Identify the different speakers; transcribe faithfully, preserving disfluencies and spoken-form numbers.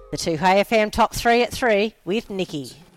Speaker 1: The two Hey F M top three at three with Nikki.